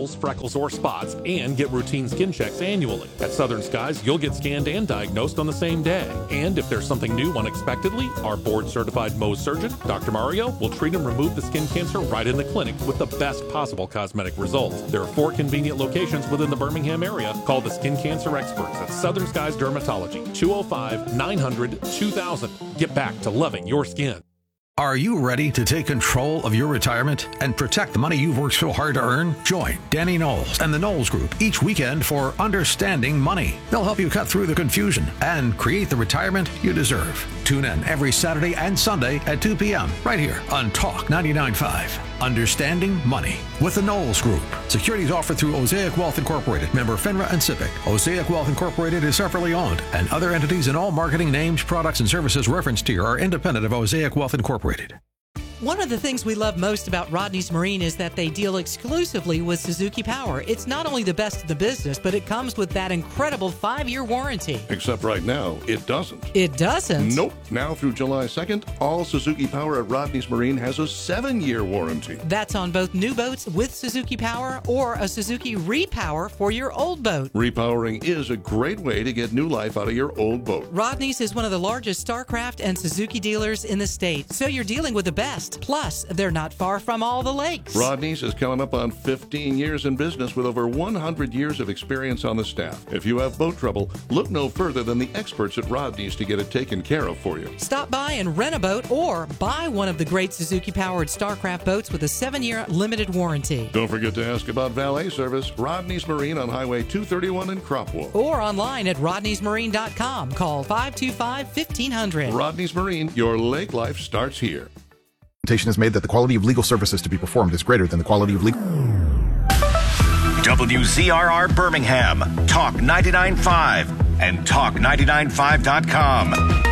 pimples, freckles, or spots and get routine skin checks annually. At Southern Skies, you'll get scanned and diagnosed on the same day. And if there's something new unexpectedly, our board-certified Mohs surgeon, Dr. Mario, will treat and remove the skin cancer right in the clinic with the best possible cosmetic results. There are 4 convenient locations within the Birmingham area. Call the skin cancer experts at Southern Skies Dermatology, 205-900-2000. Get back to loving your skin. Are you ready to take control of your retirement and protect the money you've worked so hard to earn? Join Danny Knowles and the Knowles Group each weekend for Understanding Money. They'll help you cut through the confusion and create the retirement you deserve. Tune in every Saturday and Sunday at 2 p.m. right here on Talk 99.5. Understanding Money with the Knowles Group. Securities offered through Osaic Wealth Incorporated, member FINRA and SIPC. Osaic Wealth Incorporated is separately owned, and other entities and all marketing names, products, and services referenced here are independent of Osaic Wealth Incorporated. One of the things we love most about Rodney's Marine is that they deal exclusively with Suzuki Power. It's not only the best in the business, but it comes with that incredible 5-year warranty. Except right now, it doesn't. It doesn't? Nope. Now through July 2nd, all Suzuki Power at Rodney's Marine has a 7-year warranty. That's on both new boats with Suzuki Power or a Suzuki Repower for your old boat. Repowering is a great way to get new life out of your old boat. Rodney's is one of the largest StarCraft and Suzuki dealers in the state, so you're dealing with the best. Plus, they're not far from all the lakes. Rodney's is coming up on 15 years in business with over 100 years of experience on the staff. If you have boat trouble, look no further than the experts at Rodney's to get it taken care of for you. Stop by and rent a boat or buy one of the great Suzuki-powered StarCraft boats with a 7-year limited warranty. Don't forget to ask about valet service. Rodney's Marine on Highway 231 in Cropwell. Or online at rodneysmarine.com. Call 525-1500. Rodney's Marine, your lake life starts here. Is made that the quality of legal services to be performed is greater than the quality of legal. WZRR Birmingham, Talk 99.5 and Talk995.com.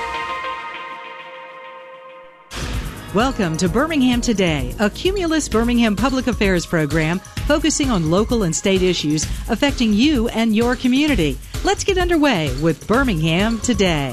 Welcome to Birmingham Today, a Cumulus Birmingham public affairs program focusing on local and state issues affecting you and your community. Let's get underway with Birmingham Today.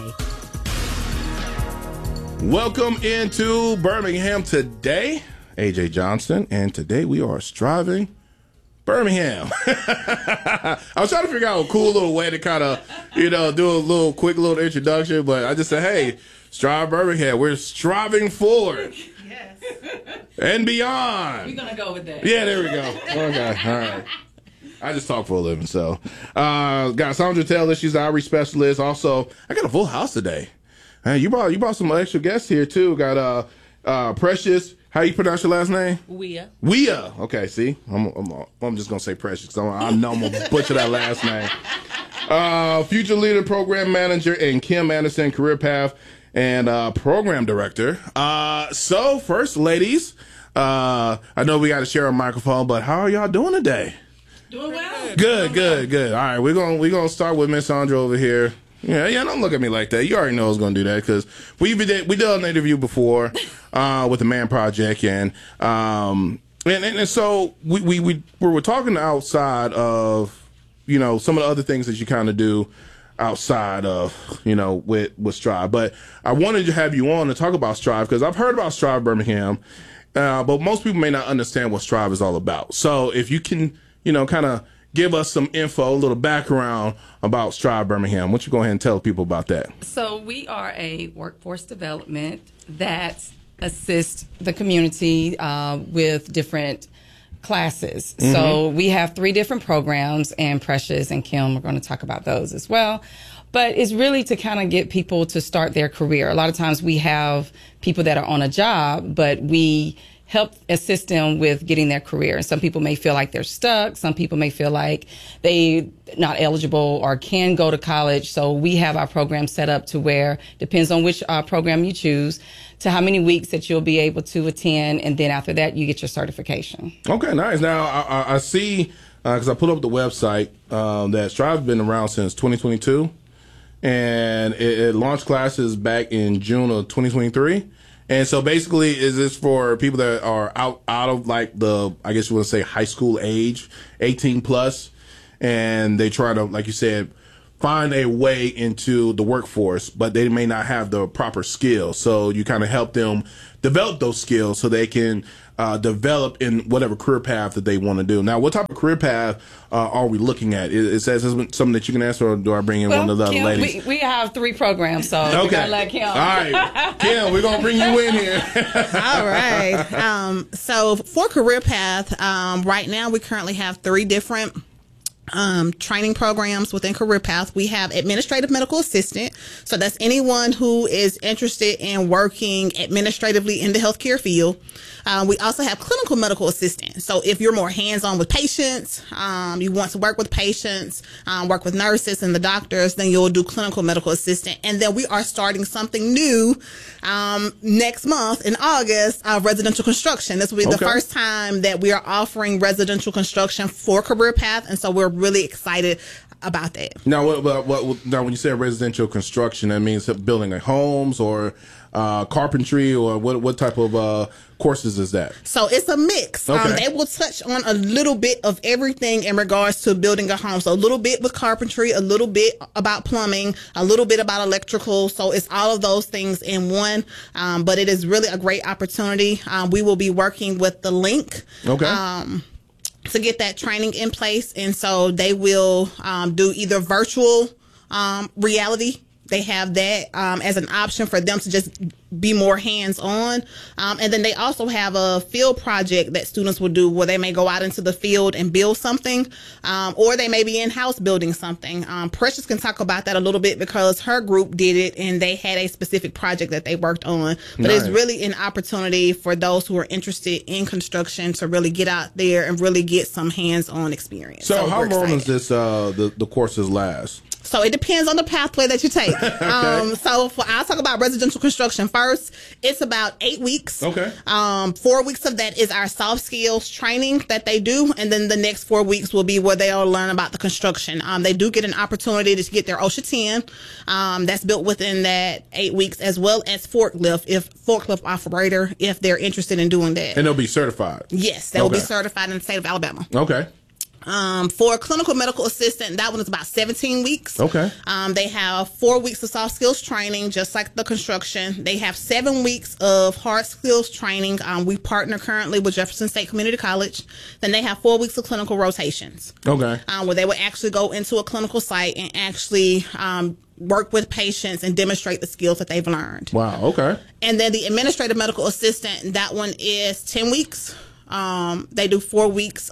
Welcome into Birmingham Today. AJ Johnston, and today we are striving Birmingham. I was trying to figure out a cool little way to kind of, do a little quick little introduction, but I just said, hey, strive Birmingham. We're striving forward. Yes. And beyond. We're going to go with that. Yeah, there we go. Okay, all right. I just talk for a living, so. Got Sandra Taylor, she's the outreach specialist. Also, I got a full house today. Hey, you brought some extra guests here too. Got Precious. How you pronounce your last name? Weah. Weah. Okay, see, I'm just gonna say Precious because I know I'm gonna butcher that last name. Future Leader Program Manager and Kim Anderson, Career Path and Program Director. So first, ladies, I know we got to share a microphone, but how are y'all doing today? Doing well. Good. All right, we're gonna start with Miss Sandra over here. Yeah, don't look at me like that. You already know I was going to do that because we did an interview before with the Man Project, and so we were talking outside of some of the other things that you kind of do outside of with Strive. But I wanted to have you on to talk about Strive because I've heard about Strive Birmingham, but most people may not understand what Strive is all about. So if you can kind of give us some info, a little background about Strive Birmingham. Why don't you go ahead and tell people about that? So we are a workforce development that assists the community with different classes. Mm-hmm. So we have 3 different programs, and Precious and Kim are going to talk about those as well. But it's really to kind of get people to start their career. A lot of times we have people that are on a job, but we help assist them with getting their career. Some people may feel like they're stuck. Some people may feel like they're not eligible or can go to college. So we have our program set up to where, depends on which program you choose, to how many weeks that you'll be able to attend. And then after that, you get your certification. Okay, nice. Now, I see, because I put up the website, that Strive's been around since 2022. And it launched classes back in June of 2023. And so basically, is this for people that are out of like the, I guess you want to say high school age, 18 plus, and they try to, like you said, find a way into the workforce, but they may not have the proper skills. So you kind of help them develop those skills so they can develop in whatever career path that they want to do. Now, what type of career path are we looking at? It says something that you can answer, or do I bring in one of the other Kim, ladies? We have 3 programs, so okay. we gotta let Kim. All right, Kim, we're gonna bring you in here. All right. So for career path, right now we currently have 3 different training programs within Career Path. We have administrative medical assistant. So that's anyone who is interested in working administratively in the healthcare field. We also have clinical medical assistant. So if you're more hands-on with patients, you want to work with patients, work with nurses and the doctors, then you'll do clinical medical assistant. And then we are starting something new next month in August, residential construction. This will be the first time that we are offering residential construction for Career Path. And so we're really excited about that. Now, now when you say residential construction, that means building like homes or carpentry, or what type of courses is that? So it's a mix. Okay. They will touch on a little bit of everything in regards to building a home. So a little bit with carpentry, a little bit about plumbing, a little bit about electrical. So it's all of those things in one. But it is really a great opportunity. We will be working with the Link. Okay. To get that training in place. And so they will do either virtual reality. They have that as an option for them to just be more hands-on. And then they also have a field project that students will do where they may go out into the field and build something, or they may be in-house building something. Precious can talk about that a little bit because her group did it and they had a specific project that they worked on. But It's really an opportunity for those who are interested in construction to really get out there and really get some hands-on experience. So how long does this the courses last? So it depends on the pathway that you take. Okay. I'll talk about residential construction first. It's about 8 weeks. Okay. 4 weeks of that is our soft skills training that they do, and then the next 4 weeks will be where they'll learn about the construction. They do get an opportunity to get their OSHA 10. That's built within that 8 weeks, as well as forklift operator if they're interested in doing that. And they'll be certified. Yes, they will be certified in the state of Alabama. Okay. For a clinical medical assistant, that one is about 17 weeks. Okay. They have 4 weeks of soft skills training, just like the construction. They have 7 weeks of hard skills training. We partner currently with Jefferson State Community College. Then they have 4 weeks of clinical rotations. Okay. Where they would actually go into a clinical site and actually work with patients and demonstrate the skills that they've learned. Wow. Okay. And then the administrative medical assistant, that one is 10 weeks. They do 11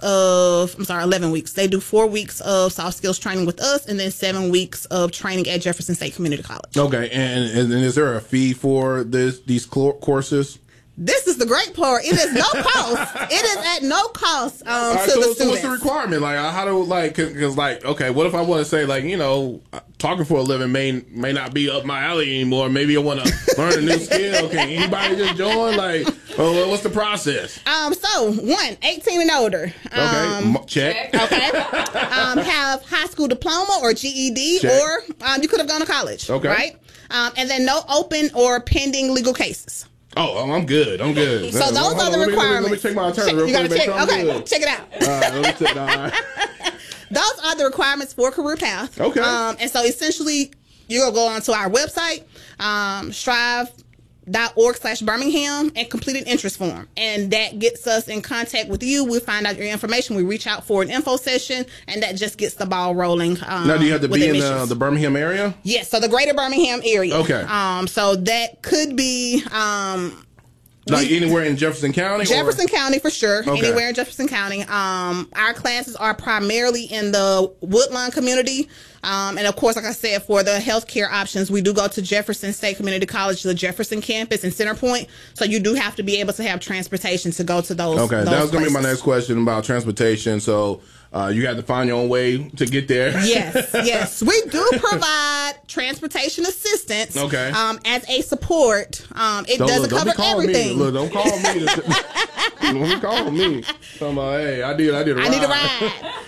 weeks. They do 4 weeks of soft skills training with us and then 7 weeks of training at Jefferson State Community College. Okay. And is there a fee for these courses? This is the great part. It is no cost. It is at no cost to the students. So what's the requirement? Like, how do because okay, what if I want to say talking for a living may not be up my alley anymore. Maybe I want to learn a new skill. Can anybody just join? What's the process? 18 and older. Okay, check. Okay. Have high school diploma or GED, check. Or you could have gone to college. Okay. Right. And then no open or pending legal cases. Oh, I'm good. So those are the requirements. Let me check my attorney real quick. Check it out. Let me check. All right. Those are the requirements for Career Path. Okay. And so essentially, you're going to go onto our website, strive.org/Birmingham, and complete an interest form. And that gets us in contact with you. We find out your information. We reach out for an info session, and that just gets the ball rolling. Now, do you have to be in the Birmingham area? Yes, so the greater Birmingham area. Okay. So that could be... anywhere in Jefferson County? Jefferson County for sure. Okay. Anywhere in Jefferson County. Our classes are primarily in the Woodlawn community. And of course, like I said, for the healthcare options, we do go to Jefferson State Community College, the Jefferson campus in Center Point. So you do have to be able to have transportation to go to those. Okay, that was going to be my next question about transportation. So you have to find your own way to get there. Yes. We do provide transportation assistance. Okay. As a support. It doesn't cover everything. Don't call me. Don't call me. Hey, I need a ride.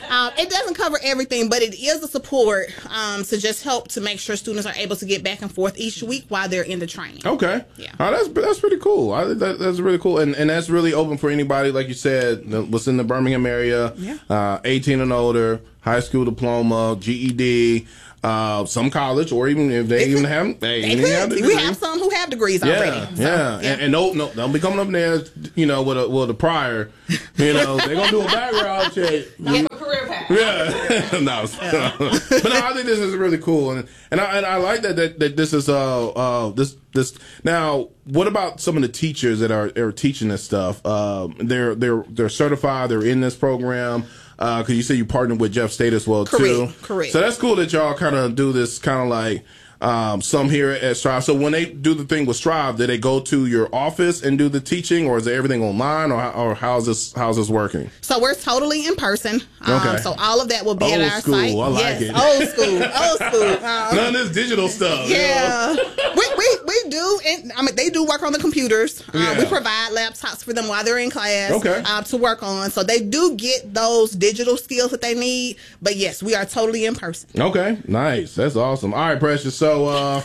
It doesn't cover everything, but it is a support to just help to make sure students are able to get back and forth each week while they're in the training. Okay. Yeah. That's pretty cool. That's really cool. And that's really open for anybody, like you said, what's in the Birmingham area, 18 and older, high school diploma, GED, some college, or even if they even have, we have some who have degrees already. Yeah. And don't be coming up there, with a prior, they're gonna do a background check. Career path. Yeah, no, but no, I think this is really cool, and I like that this is this. Now, what about some of the teachers that are teaching this stuff? They're certified. They're in this program. Because you said you partnered with Jeff State as well, too. Correct. So that's cool that y'all kind of do this kind of like some here at Strive. So when they do the thing with Strive, do they go to your office and do the teaching, or is everything online, or how's this working? So we're totally in person. Okay. So all of that will be at our school. site. I like it. Old school. None of this digital stuff. Yeah. We do, and they do work on the computers. We provide laptops for them while they're in class to work on. So they do get those digital skills that they need. But yes, we are totally in person. Okay, nice. That's awesome. All right, Precious. So,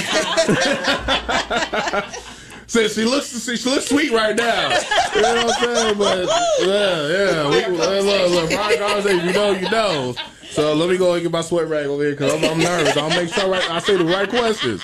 so she looks sweet right now. You know what I'm saying? But look, Brian Garza says, you know. So let me go and get my sweat rag over here because I'm nervous. I'll make sure I say the right questions.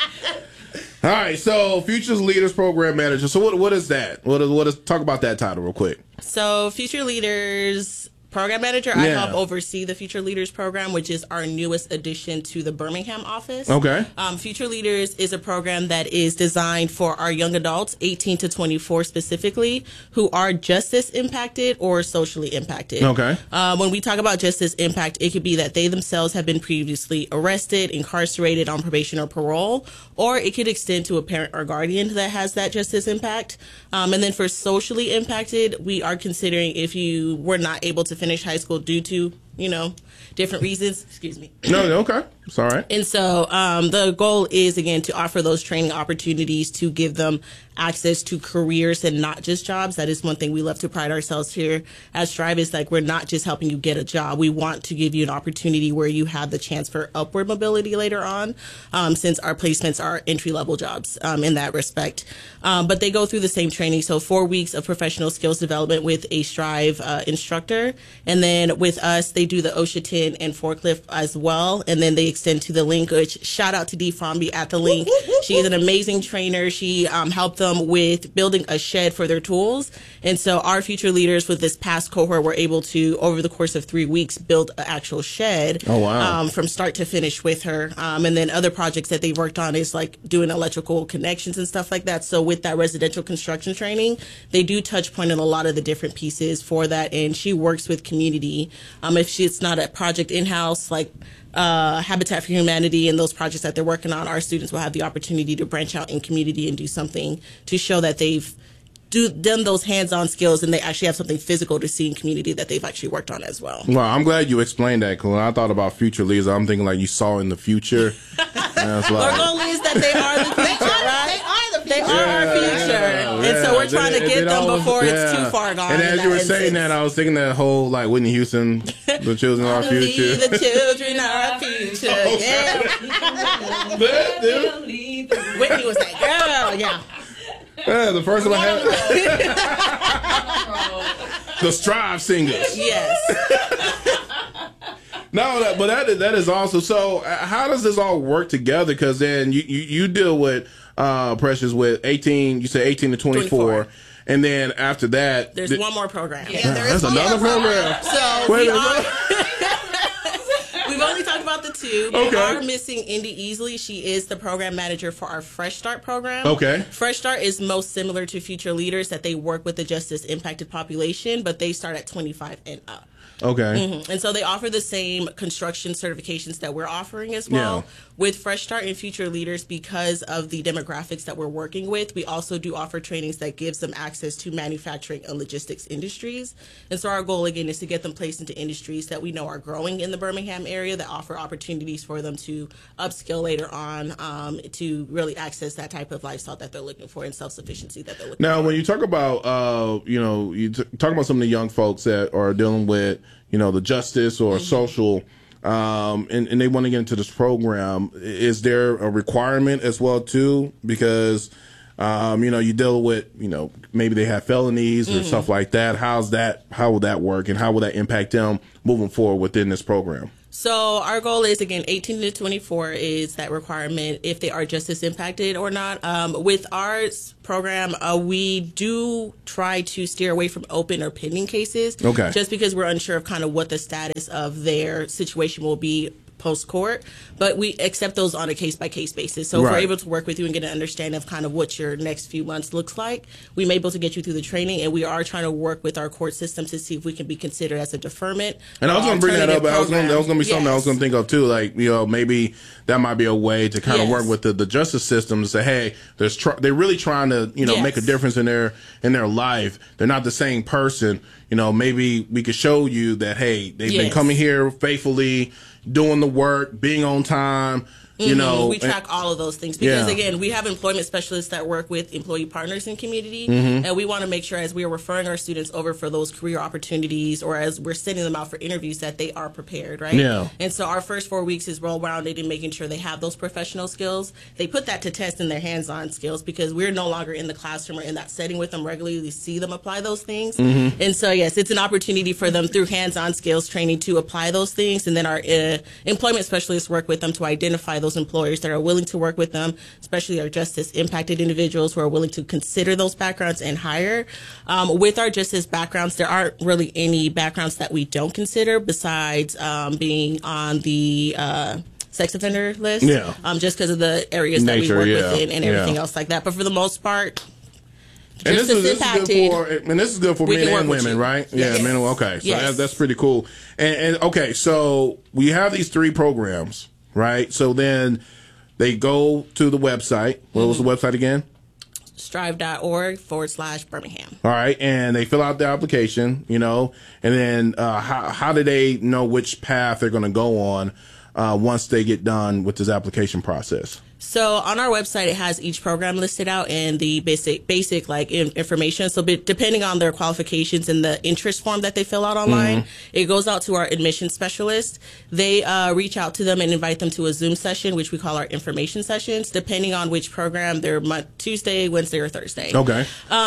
All right, so Future Leaders Program Manager. So what is that? What is talk about that title real quick? So Future Leaders Program Manager, I help oversee the Future Leaders Program, which is our newest addition to the Birmingham office. Okay. Future Leaders is a program that is designed for our young adults, 18 to 24 specifically, who are justice impacted or socially impacted. Okay. When we talk about justice impact, it could be that they themselves have been previously arrested, incarcerated, on probation or parole, or it could extend to a parent or guardian that has that justice impact. And then for socially impacted, we are considering if you were not able to finish high school due to, different reasons. Excuse me. No, okay. It's all right. And so the goal is, again, to offer those training opportunities to give them access to careers and not just jobs. That is one thing we love to pride ourselves here at Strive, is like we're not just helping you get a job. We want to give you an opportunity where you have the chance for upward mobility later on, since our placements are entry-level jobs in that respect. But they go through the same training. So 4 weeks of professional skills development with a Strive instructor. And then with us, they do the OSHA 10 and forklift as well. And then they extend to the link, which shout out to Dee Fromby at the link. She is an amazing trainer. She helped them with building a shed for their tools. And so our future leaders with this past cohort were able to, over the course of 3 weeks, build an actual shed. Oh, wow. From start to finish with her. And then other projects that they've worked on is like doing electrical connections and stuff like that. So with that residential construction training, they do touch point on a lot of the different pieces for that. And she works with community. If it's not a project in-house, like Habitat for Humanity and those projects that they're working on, our students will have the opportunity to branch out in community and do something to show that they've done those hands-on skills and they actually have something physical to see in community that they've actually worked on as well. Well, I'm glad you explained that, because when I thought about future leaders, I'm thinking like you saw in the future. Our goal is that they are the future, right? They are our future. And so we're trying to get them before it's too far gone. And as you were saying that, I was thinking that whole, like, Whitney Houston, the children are our future. The children are our future. Yeah. Whitney was that girl, yeah. Yeah, the first one I had. The Strive Singers. Yes. No, but that is awesome. So how does this all work together? Because then you deal with Precious with 18. You say 18 to 24. And then after that, there's one more program. Yeah, there is that's another program. So we've only talked about the two. We are missing Indy Easley. She is the program manager for our Fresh Start program. Okay. Fresh Start is most similar to Future Leaders, that they work with the justice impacted population, but they start at 25 and up. Okay. Mm-hmm. And so they offer the same construction certifications that we're offering as well. Yeah. With Fresh Start and Future Leaders, because of the demographics that we're working with, we also do offer trainings that gives them access to manufacturing and logistics industries. And so our goal, again, is to get them placed into industries that we know are growing in the Birmingham area, that offer opportunities for them to upskill later on, to really access that type of lifestyle that they're looking for and self-sufficiency that they're looking for. Now, when you talk about, you talk about some of the young folks that are dealing with the justice or social, and they want to get into this program, is there a requirement as well too? Because you deal with, maybe they have felonies or stuff like that. How will that work, and how will that impact them moving forward within this program? So our goal is, again, 18 to 24 is that requirement if they are justice impacted or not. With our program, we do try to steer away from open or pending cases. Okay. Just because we're unsure of kind of what the status of their situation will be post-court, but we accept those on a case-by-case basis. So if we're able to work with you and get an understanding of kind of what your next few months looks like, we may be able to get you through the training, and we are trying to work with our court system to see if we can be considered as a deferment. And I was going to bring that up. That was going to be something I was going to think of too. Like, maybe that might be a way to kind of work with the justice system to say, hey, they're really trying to, make a difference in their life. They're not the same person. Maybe we could show you that, hey, they've been coming here faithfully, doing the work, being on time. We track all of those things because, again, we have employment specialists that work with employee partners in community, and we want to make sure as we are referring our students over for those career opportunities or as we're sending them out for interviews that they are prepared, right? Yeah. And so our first 4 weeks is well-rounded in making sure they have those professional skills. They put that to test in their hands-on skills because we're no longer in the classroom or in that setting with them regularly to see them apply those things. And so, yes, it's an opportunity for them through hands-on skills training to apply those things, and then our employment specialists work with them to identify those employers that are willing to work with them, especially our justice impacted individuals who are willing to consider those backgrounds and hire. With our justice backgrounds, there aren't really any backgrounds that we don't consider besides being on the sex offender list, just because of the areas that we work within and everything else like that. But for the most part, and this is good for men and women, right? Yeah, men. Okay, so that's pretty cool. And okay, so we have these 3 programs, right? So then they go to the website. What was the website again? strive.org/Birmingham. All right, and they fill out the application, and then how do they know which path they're going to go on once they get done with this application process? So on our website, it has each program listed out and the basic like information. So depending on their qualifications and the interest form that they fill out online, it goes out to our admissions specialist. They reach out to them and invite them to a Zoom session, which we call our information sessions, depending on which program they're Tuesday, Wednesday, or Thursday. Okay.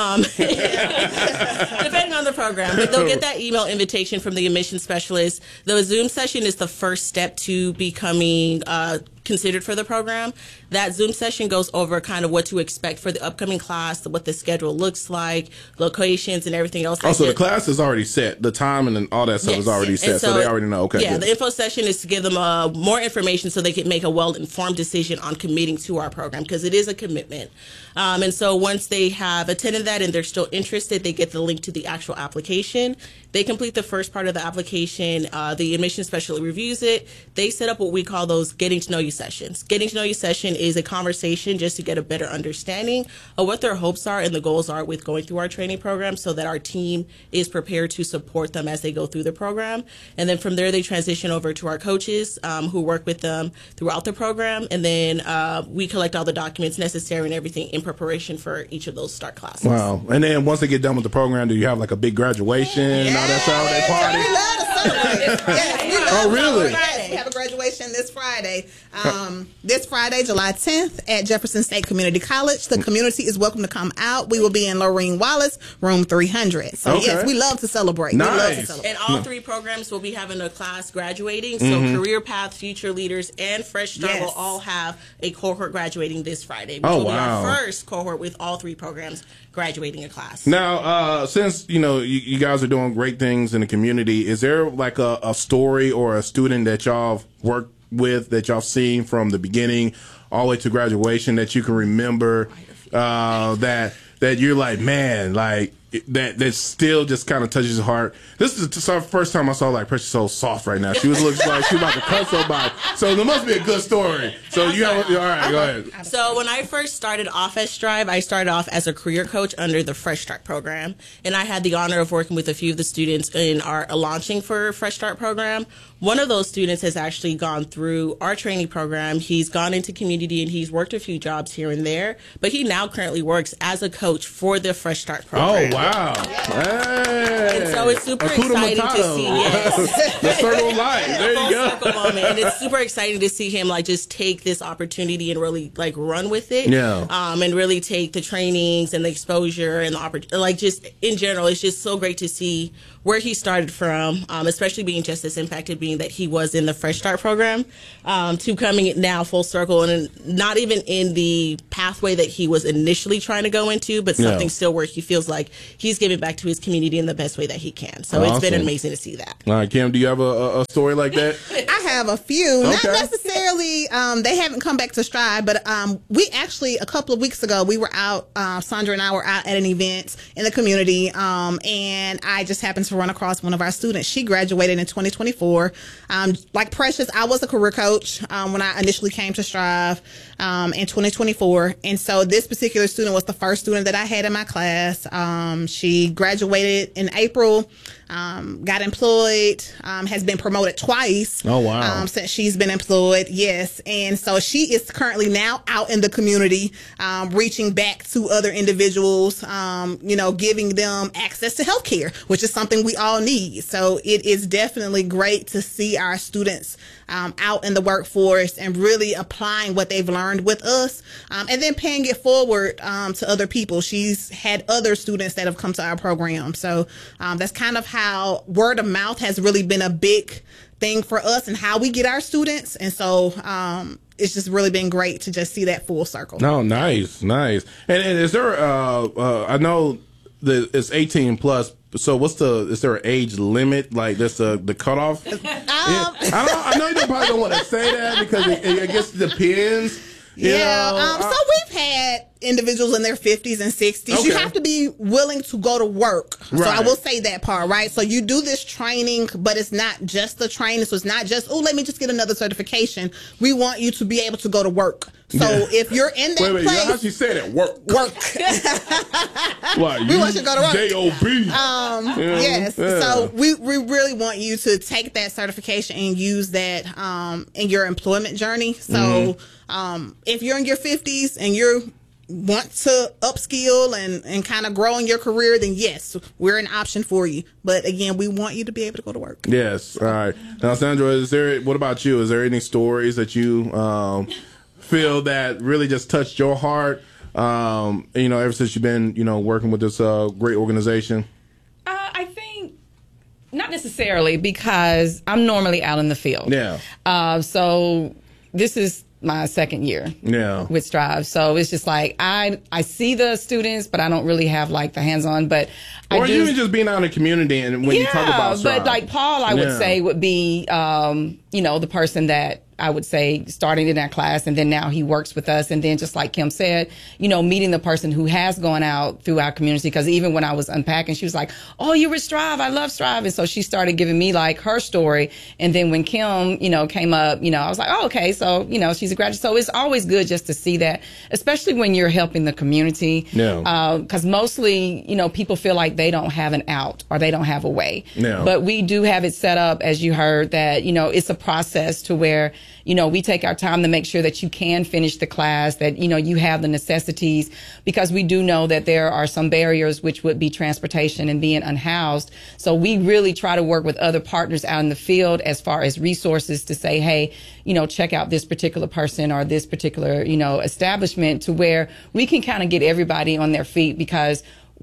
Depending on the program. But they'll get that email invitation from the admissions specialist. The Zoom session is the first step to becoming considered for the program. That Zoom session goes over kind of what to expect for the upcoming class, what the schedule looks like, locations, and everything else. Also, the class is already set. The time and all that stuff is already set, so they already know. Okay. Yeah, good. The info session is to give them more information so they can make a well-informed decision on committing to our program because it is a commitment. And so once they have attended that and they're still interested, they get the link to the actual application. They complete the first part of the application. The admissions specialist reviews it. They set up what we call those getting to know you sessions. Getting to know you session is a conversation just to get a better understanding of what their hopes are and the goals are with going through our training program so that our team is prepared to support them as they go through the program. And then from there, they transition over to our coaches who work with them throughout the program. And then we collect all the documents necessary and everything in preparation for each of those start classes. Wow. And then once they get done with the program, do you have like a big graduation and all that stuff? They party? We love to celebrate. Oh, really? We have a graduation this Friday. This Friday, July 10th at Jefferson State Community College. The community is welcome to come out. We will be in Lorraine Wallace, room 300. So, yes, we love to celebrate. Nice. We love to celebrate. And all 3 programs will be having a class graduating. So Career Path, Future Leaders, and Fresh Start will all have a cohort graduating this Friday, which will be our first cohort with all 3 programs graduating a class. Now, since, you guys are doing great things in the community, is there like a story or a student that y'all worked with that y'all seen from the beginning all the way to graduation that you can remember that you're like, man, like that still just kind of touches your heart? This is the first time I saw like Precious so soft right now. She looks like she's about to cut somebody. So there must be a good story. So you have, all right, go ahead. So when I first started off at Strive, I started off as a career coach under the Fresh Start program, and I had the honor of working with a few of the students in our launching for Fresh Start program. One of those students has actually gone through our training program. He's gone into community and he's worked a few jobs here and there, but he now currently works as a coach for the Fresh Start program. Oh, wow. Wow. Hey. And so it's super exciting to see. Yes. The circle of life. There you go. Circle moment. And it's super exciting to see him like just take this opportunity and really like run with it. Yeah. And really take the trainings and the exposure and the opportunity. Like just in general, it's just so great to see where he started from, especially being just as impacted, being that he was in the Fresh Start program, to coming now full circle and not even in the pathway that he was initially trying to go into, but something still where he feels like he's giving back to his community in the best way that he can. So It's been amazing to see that. All right, Kim, do you have a story like that? I have a few. Okay. Not necessarily, they haven't come back to Strive, but we actually, a couple of weeks ago, we were out, Sandra and I were out at an event in the community, and I just happened to run across one of our students. She graduated in 2024. Like Precious, I was a career coach when I initially came to Strive in 2024. And so this particular student was the first student that I had in my class. She graduated in April, got employed, has been promoted twice. Oh, wow. Since she's been employed. Yes. And so she is currently now out in the community, reaching back to other individuals, giving them access to healthcare, which is something we all need. So it is definitely great to see our students out in the workforce and really applying what they've learned with us, and then paying it forward to other people. She's had other students that have come to our program. So that's kind of how word of mouth has really been a big thing for us and how we get our students. And so it's just really been great to just see that full circle. Oh, nice. And is there, I know that it's 18 plus, so is there an age limit? Like that's the cutoff? I know you probably don't want to say that because I guess it depends. So we've had individuals in their 50s and 60s. Okay. You have to be willing to go to work. Right. So I will say that part, right? So you do this training, but it's not just the training. So it's not just, let me just get another certification. We want you to be able to go to work. So if you're in that wait, place. how she say that? Work. Like, we want you to go to work. J-O-B. Yes. Yeah. So we really want you to take that certification and use that in your employment journey. So if you're in your 50s and you want to upskill and kind of grow in your career, then yes, we're an option for you. But again, we want you to be able to go to work. Yes. All right. Now, Sandra, what about you? Is there any stories that you feel that really just touched your heart, ever since you've been, working with this great organization? I think not necessarily, because I'm normally out in the field. Yeah. So this is my second year with Strive. So it's just like I see the students, but I don't really have like the hands-on. But or even just being out in the community and when you talk about Strive. But like Paul, I would say would be the person that I would say starting in that class, and then now he works with us. And then just like Kim said, meeting the person who has gone out through our community. Because even when I was unpacking, she was like, "Oh, you were Strive. I love Strive." And so she started giving me like her story. And then when Kim, came up, I was like, "Oh, okay." So, she's a graduate. So it's always good just to see that, especially when you're helping the community. Yeah. Because mostly, people feel like they don't have an out or they don't have a way. Yeah. But we do have it set up, as you heard, that, it's a process to where, we take our time to make sure that you can finish the class, that, you have the necessities, because we do know that there are some barriers, which would be transportation and being unhoused. So we really try to work with other partners out in the field as far as resources to say, hey, check out this particular person or this particular, establishment, to where we can kind of get everybody on their feet, because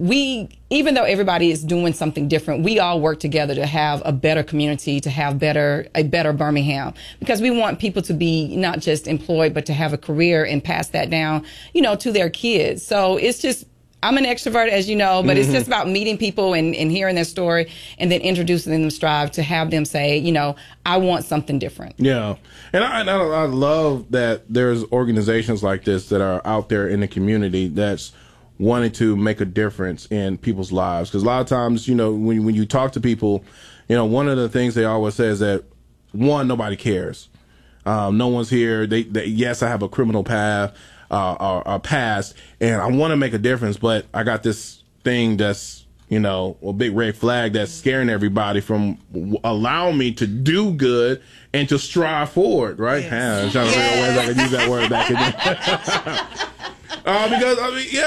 even though everybody is doing something different, we all work together to have a better community, to have a better Birmingham, because we want people to be not just employed, but to have a career and pass that down, to their kids. So it's just, I'm an extrovert, as you know, but it's just about meeting people and hearing their story and then introducing them to Strive, to have them say, I want something different. Yeah. And I love that there's organizations like this that are out there in the community that's wanting to make a difference in people's lives. Because a lot of times, when you talk to people, one of the things they always say is that, one, nobody cares. No one's here. Yes, I have a criminal path, or past, and I want to make a difference, but I got this thing that's, a big red flag that's scaring everybody from allowing me to do good and to strive forward, right? Yes. I'm trying to figure out ways I can use that word back again. Because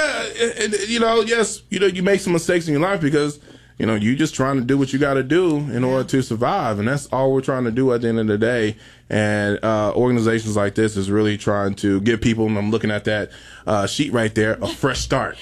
yes, you make some mistakes in your life because you're just trying to do what you got to do in order to survive, and that's all we're trying to do at the end of the day. And organizations like this is really trying to give people, and I'm looking at that sheet right there, a fresh start.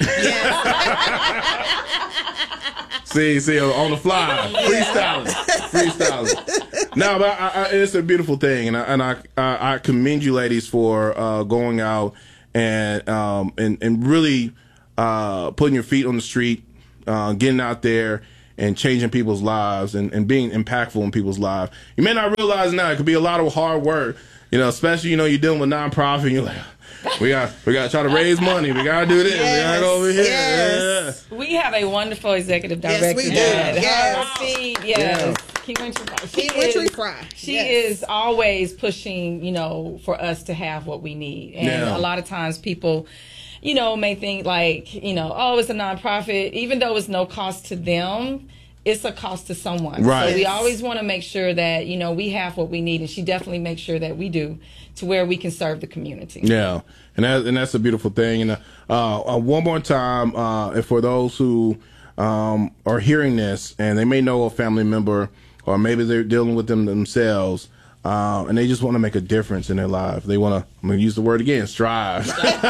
See, on the fly, freestyling. No, but it's a beautiful thing, and I commend you, ladies, for going out and really putting your feet on the street. Getting out there and changing people's lives and being impactful in people's lives. You may not realize now it could be a lot of hard work, especially, you're dealing with nonprofit and you're like, we got to try to raise money. We got to do this. We got to go over here. Yes. Yeah. We have a wonderful executive director. Yes, we do. Yes. Key Wintry Fry. She is always pushing, for us to have what we need. And a lot of times people may think like, it's a nonprofit. Even though it's no cost to them, it's a cost to someone. Right. So we always want to make sure that, we have what we need. And she definitely makes sure that we do, to where we can serve the community. Yeah. And that's a beautiful thing. And one more time, and for those who are hearing this and they may know a family member or maybe they're dealing with them themselves, and they just want to make a difference in their life. They want to, I'm going to use the word again, strive.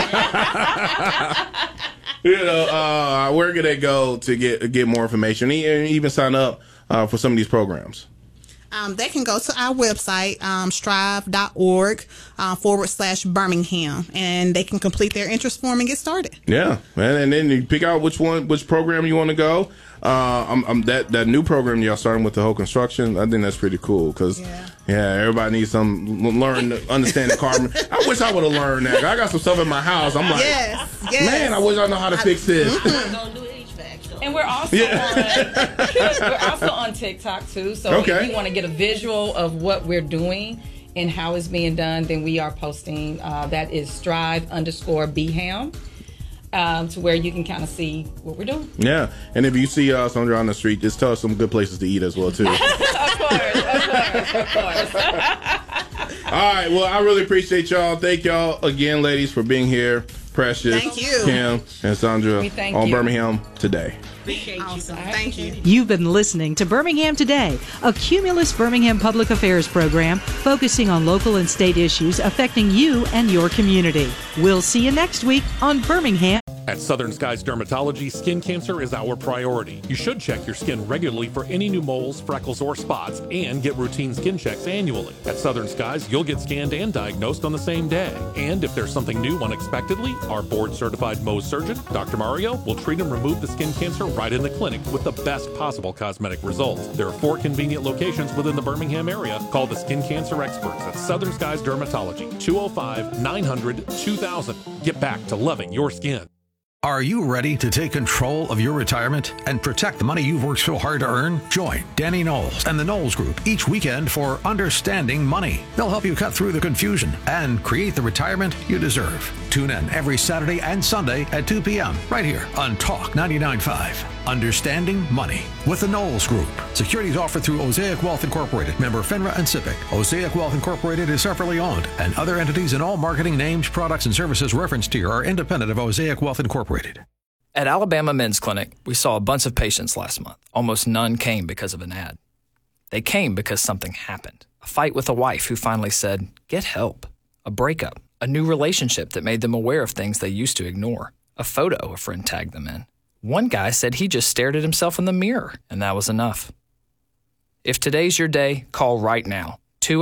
Where can they go to get more information and even sign up for some of these programs? They can go to our website, strive.org/Birmingham, and they can complete their interest form and get started. Yeah, and then you pick out which program you want to go. That new program y'all starting with the whole construction, I think that's pretty cool because everybody needs learn to understand the carbon. I wish I would have learned that. I got some stuff in my house. I'm like, man, I wish I know how to fix this. And we're also on TikTok too. So if you want to get a visual of what we're doing and how it's being done, then we are posting. That is strive_BHAM. To where you can kind of see what we're doing. Yeah, and if you see Sandra on the street, just tell us some good places to eat as well too. Of course. All right, well, I really appreciate y'all. Thank y'all again, ladies, for being here. Precious, thank you, Kim, and Sandra on Birmingham Today. Appreciate you. Thank you. You've been listening to Birmingham Today, a Cumulus Birmingham public affairs program focusing on local and state issues affecting you and your community. We'll see you next week on Birmingham. At Southern Skies Dermatology, skin cancer is our priority. You should check your skin regularly for any new moles, freckles, or spots, and get routine skin checks annually. At Southern Skies, you'll get scanned and diagnosed on the same day. And if there's something new unexpectedly, our board-certified Mohs surgeon, Dr. Mario, will treat and remove the skin cancer right in the clinic with the best possible cosmetic results. There are 4 convenient locations within the Birmingham area. Call the skin cancer experts at Southern Skies Dermatology, 205-900-2000. Get back to loving your skin. Are you ready to take control of your retirement and protect the money you've worked so hard to earn? Join Danny Knowles and the Knowles Group each weekend for Understanding Money. They'll help you cut through the confusion and create the retirement you deserve. Tune in every Saturday and Sunday at 2 p.m. right here on Talk 99.5. Understanding Money with the Knowles Group. Securities offered through Osaic Wealth Incorporated, member FINRA and SIPC. Osaic Wealth Incorporated is separately owned, and other entities and all marketing names, products, and services referenced here are independent of Osaic Wealth Incorporated. At Alabama Men's Clinic, we saw a bunch of patients last month. Almost none came because of an ad. They came because something happened. A fight with a wife who finally said, get help. A breakup. A new relationship that made them aware of things they used to ignore. A photo a friend tagged them in. One guy said he just stared at himself in the mirror, and that was enough. If today's your day, call right now.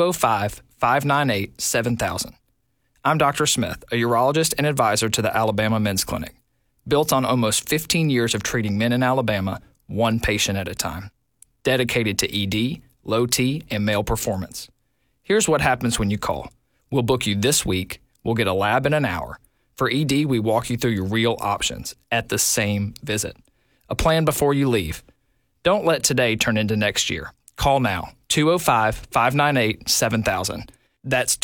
205-598-7000. I'm Dr. Smith, a urologist and advisor to the Alabama Men's Clinic. Built on almost 15 years of treating men in Alabama, one patient at a time. Dedicated to ED, low T, and male performance. Here's what happens when you call. We'll book you this week. We'll get a lab in an hour. For ED, we walk you through your real options at the same visit. A plan before you leave. Don't let today turn into next year. Call now. 205-598-7000. That's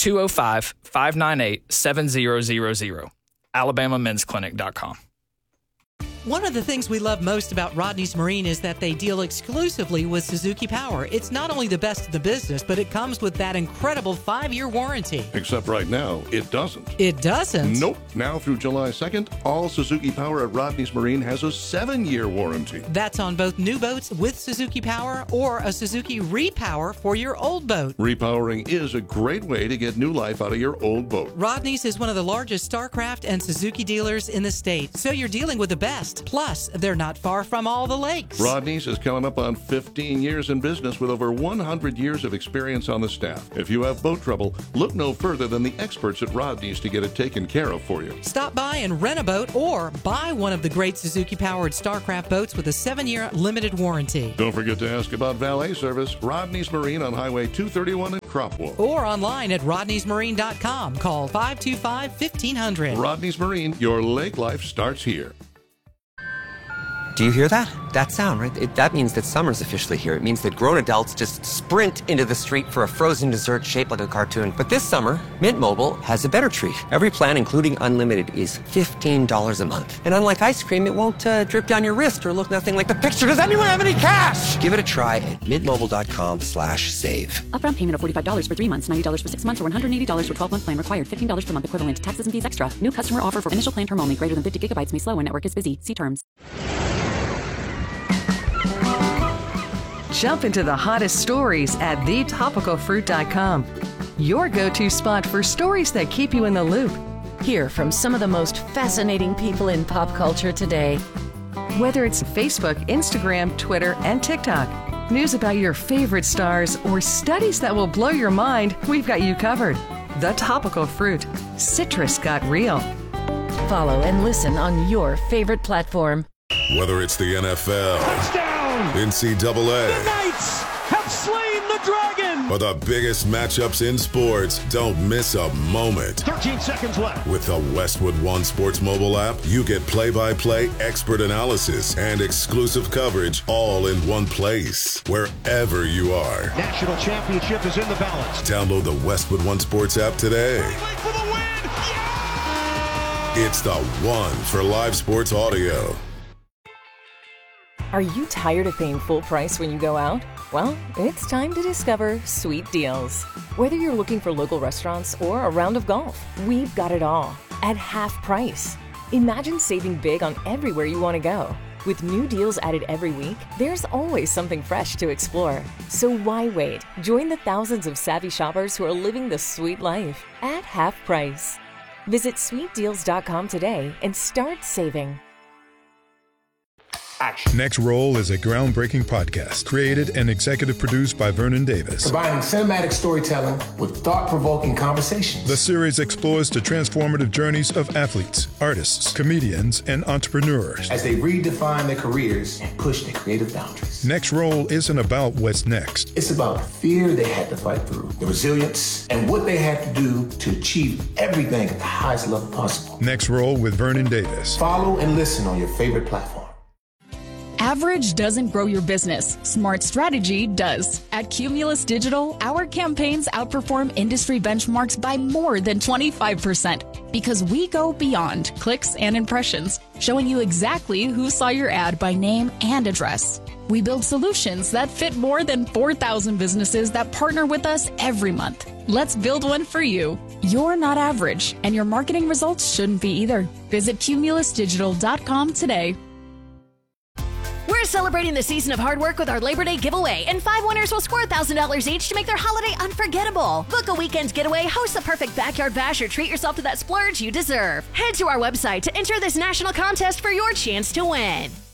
205-598-7000. AlabamaMen'sClinic.com. One of the things we love most about Rodney's Marine is that they deal exclusively with Suzuki Power. It's not only the best in the business, but it comes with that incredible 5-year warranty. Except right now, it doesn't. It doesn't? Nope. Now through July 2nd, all Suzuki Power at Rodney's Marine has a 7-year warranty. That's on both new boats with Suzuki Power or a Suzuki Repower for your old boat. Repowering is a great way to get new life out of your old boat. Rodney's is one of the largest StarCraft and Suzuki dealers in the state, so you're dealing with the best. Plus, they're not far from all the lakes. Rodney's is coming up on 15 years in business with over 100 years of experience on the staff. If you have boat trouble, look no further than the experts at Rodney's to get it taken care of for you. Stop by and rent a boat or buy one of the great Suzuki-powered StarCraft boats with a 7-year limited warranty. Don't forget to ask about valet service. Rodney's Marine on Highway 231 in Cropwell. Or online at rodneysmarine.com. Call 525-1500. Rodney's Marine, your lake life starts here. Do you hear that? That sound, right? That means that summer's officially here. It means that grown adults just sprint into the street for a frozen dessert shaped like a cartoon. But this summer, Mint Mobile has a better treat. Every plan, including unlimited, is $15 a month. And unlike ice cream, it won't drip down your wrist or look nothing like the picture. Does anyone have any cash? Give it a try at mintmobile.com/save. Upfront payment of $45 for 3 months, $90 for 6 months, or $180 for 12-month plan required. $15 per month equivalent. Taxes and fees extra. New customer offer for initial plan term only. Greater than 50 gigabytes may slow when network is busy. See terms. Jump into the hottest stories at thetopicalfruit.com. Your go-to spot for stories that keep you in the loop. Hear from some of the most fascinating people in pop culture today. Whether it's Facebook, Instagram, Twitter, and TikTok, news about your favorite stars, or studies that will blow your mind, we've got you covered. The Topical Fruit. Citrus got real. Follow and listen on your favorite platform. Whether it's the NFL, touchdown, NCAA, the Knights have slain the dragon, or the biggest matchups in sports, don't miss a moment. 13 seconds left. With the Westwood One Sports mobile app, you get play-by-play expert analysis and exclusive coverage all in one place, wherever you are. National championship is in the balance. Download the Westwood One Sports app today. For the win! Yeah! It's the one for live sports audio. Are you tired of paying full price when you go out? Well, it's time to discover Sweet Deals. Whether you're looking for local restaurants or a round of golf, we've got it all at half price. Imagine saving big on everywhere you want to go. With new deals added every week, there's always something fresh to explore. So why wait? Join the thousands of savvy shoppers who are living the sweet life at half price. Visit sweetdeals.com today and start saving. Action. Next Roll is a groundbreaking podcast created and executive produced by Vernon Davis. Combining cinematic storytelling with thought-provoking conversations. The series explores the transformative journeys of athletes, artists, comedians, and entrepreneurs as they redefine their careers and push their creative boundaries. Next Roll isn't about what's next. It's about the fear they had to fight through, the resilience, and what they had to do to achieve everything at the highest level possible. Next Roll with Vernon Davis. Follow and listen on your favorite platform. Average doesn't grow your business. Smart strategy does. At Cumulus Digital, our campaigns outperform industry benchmarks by more than 25% because we go beyond clicks and impressions, showing you exactly who saw your ad by name and address. We build solutions that fit more than 4,000 businesses that partner with us every month. Let's build one for you. You're not average, and your marketing results shouldn't be either. Visit cumulusdigital.com today. We're celebrating the season of hard work with our Labor Day giveaway, and 5 winners will score $1,000 each to make their holiday unforgettable. Book a weekend getaway, host the perfect backyard bash, or treat yourself to that splurge you deserve. Head to our website to enter this national contest for your chance to win.